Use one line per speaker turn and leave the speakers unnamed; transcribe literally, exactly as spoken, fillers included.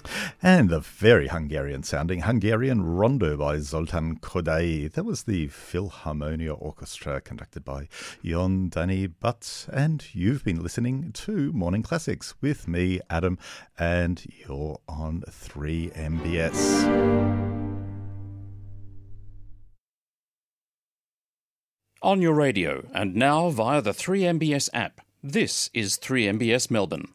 And the very Hungarian-sounding Hungarian Rondo by Zoltán Kodály. That was the Philharmonia Orchestra conducted by Jon Danny Butt. And you've been listening to Morning Classics with me, Adam, and you're on three M B S.
On your radio and now via the three M B S app. This is three M B S Melbourne.